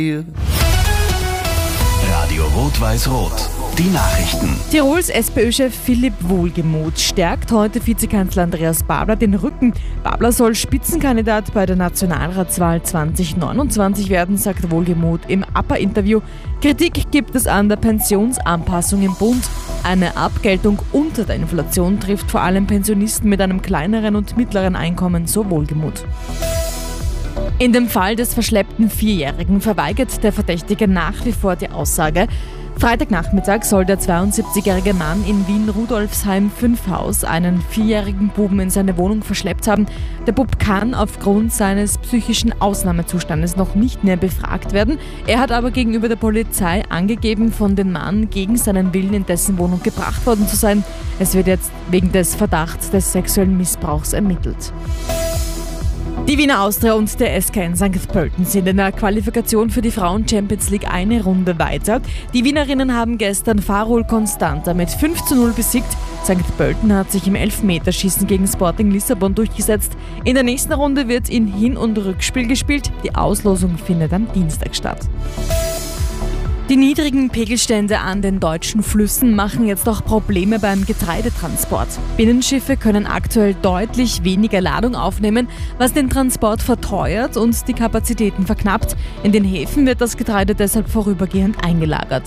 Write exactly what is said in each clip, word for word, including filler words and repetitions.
Radio Rot-Weiß-Rot. Die Nachrichten. Tirols SPÖ-Chef Philipp Wohlgemuth stärkt heute Vizekanzler Andreas Babler den Rücken. Babler soll Spitzenkandidat bei der Nationalratswahl zwanzig neunundzwanzig werden, sagt Wohlgemuth im A P A-Interview. Kritik gibt es an der Pensionsanpassung im Bund. Eine Abgeltung unter der Inflation trifft vor allem Pensionisten mit einem kleineren und mittleren Einkommen, so Wohlgemuth. In dem Fall des verschleppten Vierjährigen verweigert der Verdächtige nach wie vor die Aussage. Freitagnachmittag soll der zweiundsiebzigjährige Mann in Wien-Rudolfsheim fünf Haus einen vierjährigen Buben in seine Wohnung verschleppt haben. Der Bub kann aufgrund seines psychischen Ausnahmezustandes noch nicht mehr befragt werden. Er hat aber gegenüber der Polizei angegeben, von dem Mann gegen seinen Willen in dessen Wohnung gebracht worden zu sein. Es wird jetzt wegen des Verdachts des sexuellen Missbrauchs ermittelt. Die Wiener Austria und der S K N Sankt Pölten sind in der Qualifikation für die Frauen-Champions League eine Runde weiter. Die Wienerinnen haben gestern Farol Constanta mit fünf zu null besiegt. Sankt Pölten hat sich im Elfmeterschießen gegen Sporting Lissabon durchgesetzt. In der nächsten Runde wird in Hin- und Rückspiel gespielt. Die Auslosung findet am Dienstag statt. Die niedrigen Pegelstände an den deutschen Flüssen machen jetzt auch Probleme beim Getreidetransport. Binnenschiffe können aktuell deutlich weniger Ladung aufnehmen, was den Transport verteuert und die Kapazitäten verknappt. In den Häfen wird das Getreide deshalb vorübergehend eingelagert.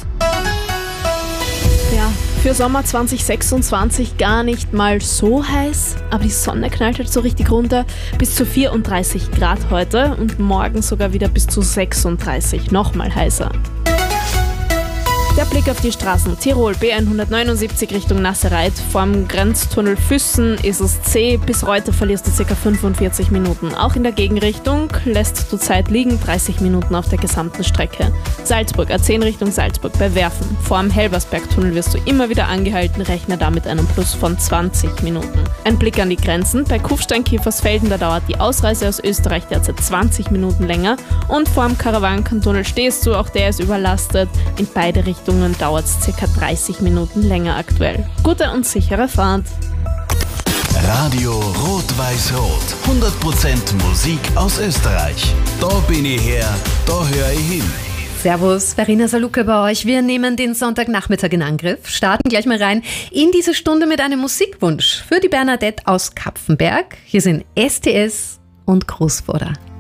Ja, für Sommer zwanzig sechsundzwanzig gar nicht mal so heiß, aber die Sonne knallt halt so richtig runter. Bis zu vierunddreißig Grad heute und morgen sogar wieder bis zu sechsunddreißig, nochmal heißer. Der Blick auf die Straßen. Tirol B hundertneunundsiebzig Richtung Nassereit. Vorm Grenztunnel Füssen ist es zäh. Bis Reuter verlierst du ca. fünfundvierzig Minuten. Auch in der Gegenrichtung lässt du Zeit liegen, dreißig Minuten auf der gesamten Strecke. Salzburg A zehn Richtung Salzburg bei Werfen. Vorm Helbersbergtunnel wirst du immer wieder angehalten, rechne damit einem Plus von zwanzig Minuten. Ein Blick an die Grenzen. Bei Kufstein-Kiefersfelden, da dauert die Ausreise aus Österreich derzeit zwanzig Minuten länger. Und vorm Karawankentunnel stehst du, auch der ist überlastet. In beide Richtungen dauert es ca. dreißig Minuten länger aktuell. Gute und sichere Fahrt. Radio Rot-Weiß-Rot. hundert Prozent Musik aus Österreich. Da bin ich her, da höre ich hin. Servus, Verena Saluka bei euch. Wir nehmen den Sonntagnachmittag in Angriff, starten gleich mal rein in diese Stunde mit einem Musikwunsch für die Bernadette aus Kapfenberg. Hier sind S T S und Großvater.